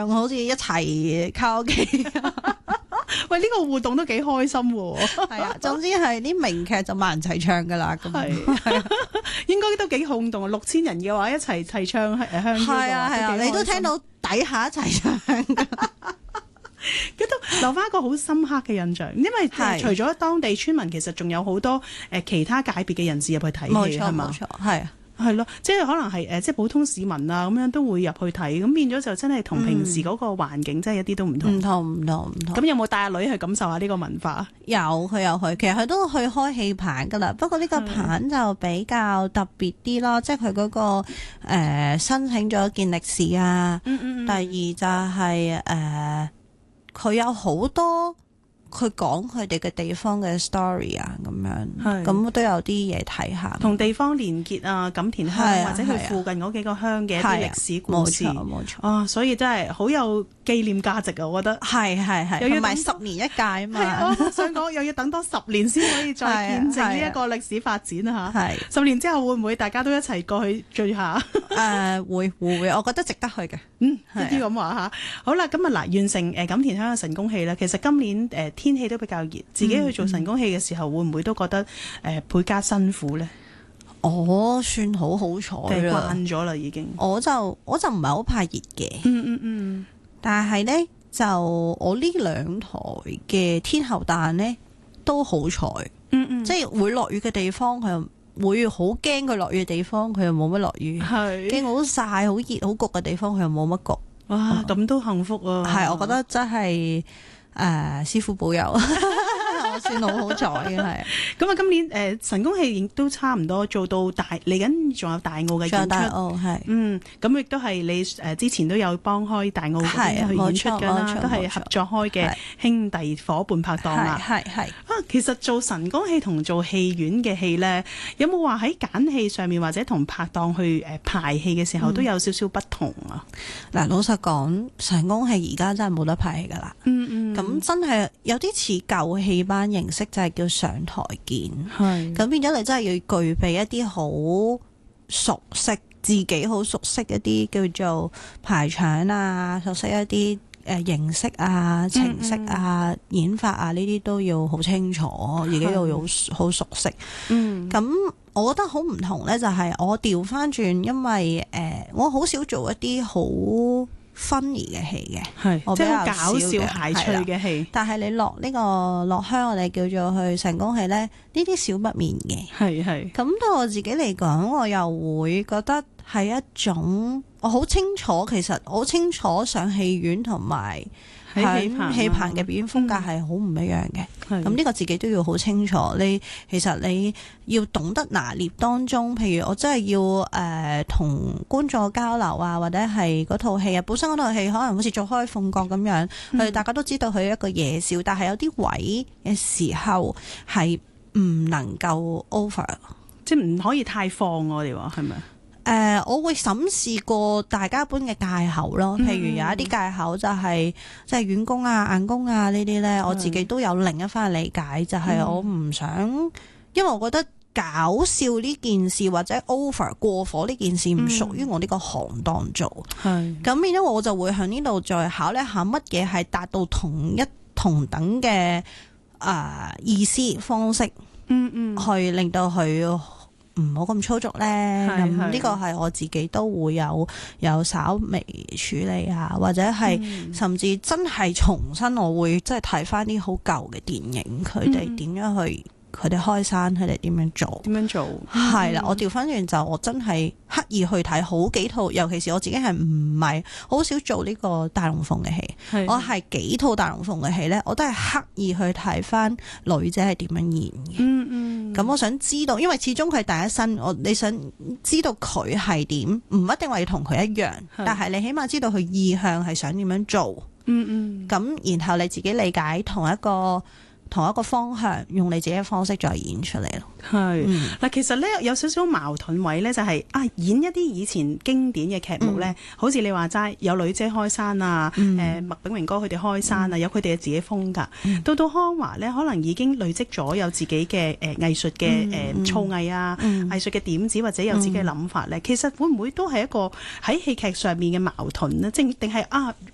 唱，好似一齊卡拉 OK。 喂，呢個互動都幾開心喎。 係啊，總之係啲名劇就萬人齊唱噶啦。咁係應該都幾轟動，6000人嘅話一齊唱香煙嘅話， 係啊，你都聽到底下一齊唱㗎。 佢都留翻一個好深刻嘅印象，因為除咗當地村民，其實仲有好多其他界別嘅人士入去睇戲，係嘛？ 冇錯，係啊。 係咯，即係可能係即係普通市民啊，咁樣都會入去睇，咁變咗就真係同平時嗰個環境真係一啲都唔同。唔同。咁有冇帶阿女去感受下呢個文化？ 有，佢有去，其實佢都去開戲棚噶啦。不過呢個棚就比較特別啲咯，即係佢嗰個申請咗件歷史啊。第二就係佢有好多。佢講佢哋嘅地方嘅 story 啊，咁樣，咁都有啲嘢睇下， 同地方連結啊，錦田鄉或者佢附近嗰幾個鄉嘅一啲歷史故事， 冇錯。 啊，所以真係好有紀念價值啊！我覺得係，又要買10年一屆啊嘛。 係我想講又要等多10年先可以再見證呢一個歷史發展啊嚇。係10年之後會唔會大家都一齊過去聚下？ 會，我覺得值得去嘅。 一啲咁話嚇。好啦，咁啊嗱，完成錦田鄉嘅神功戲啦。其實今年天氣都比較熱，自己去做神功戲嘅時候，會唔會都覺得倍加辛苦咧？ 我算好彩啦， 慣咗啦已經。我就唔係好怕熱嘅。但係咧就我呢2台嘅天后誕咧都好彩。即係會落雨嘅地方，佢又會好驚佢落雨嘅地方，佢又冇乜落雨。係驚好曬、好熱、好焗嘅地方，佢又冇乜焗。 哇，咁都幸福啊！ 係，我覺得真係師傅保佑。我算好彩嘅。係咁啊！今年神功戲亦都差唔多做到嚟緊，仲有大澳嘅演出。 大澳係咁亦都係你之前都有幫開大澳嗰邊去演出㗎啦，都係合作開嘅兄弟伙伴拍檔啦。係其實做神功戲同做戲院嘅戲咧，有冇話喺揀戲上面或者同拍檔去排戲嘅時候都有少少不同啊？ 嗱，老實講，神功戲而家真係冇得排戲㗎啦。咁真係有啲似舊戲班形式，就係叫上台見。咁變咗你真係要具備一啲好熟悉自己，好熟悉一啲叫做排場啊，熟悉一啲形式啊、程式啊、演法啊，呢啲都要好清楚，自己要好熟悉。咁我覺得好唔同呢，就係我調翻轉，因為我好少做一啲好funny 嘅戲嘅， 即係好搞笑諧趣嘅戲。 但係你落鄉，我哋叫做去神功戲咧，呢啲少不免嘅。係。咁對我自己嚟講，我又會覺得係一種我好清楚，其實我好清楚上戲院同埋喺戲棚嘅表演風格係好唔一樣嘅。咁呢個自己都要好清楚。其實你要懂得拿捏當中，譬如我真係要同觀眾交流啊，或者係嗰套戲啊，本身嗰套戲可能好似做開鳳閣咁樣，大家都知道佢一個夜笑，但係有啲位嘅時候係唔能夠 over， 即係唔可以太放我哋話係咪？ 我會審視過大家般嘅界口咯，譬如有一啲界口就係即係軟功啊、硬功啊呢啲咧，我自己都有另一番理解，就係我唔想，因為我覺得搞笑呢件事或者 over 過火呢件事唔屬於我呢個行當做，咁變咗我就會喺呢度再考慮下乜嘢係達到同等嘅意思方式，去令到佢唔好咁粗俗咧，咁呢個係我自己都會有稍微處理啊，或者係甚至真係重新，我會即係睇翻啲好舊嘅電影，佢哋點樣去，佢哋開山，佢哋點樣做？係啦，我調翻轉就我真係刻意去睇好幾套，尤其是我自己係唔係好少做呢個大龍鳳嘅戲，我係幾套大龍鳳嘅戲咧，我都係刻意去睇翻女仔係點樣演嘅。咁我想知道，因為始終佢係第一身，你想知道佢係點，唔一定話要同佢一樣，但係你起碼知道佢意向係想點樣做。咁然後你自己理解同一個方向，用你自己嘅方式再演出嚟咯。嗱，其實咧有少少矛盾位咧，就係演一啲以前經典嘅劇目咧，好似你話齋有女姐開山啊，麥炳榮哥佢哋開山啊，有佢哋嘅自己風格。到康華咧，可能已經累積咗有自己嘅藝術嘅造詣啊，藝術嘅點子或者有自己嘅諗法咧。其實會唔會都係一個喺戲劇上面嘅矛盾呢？定係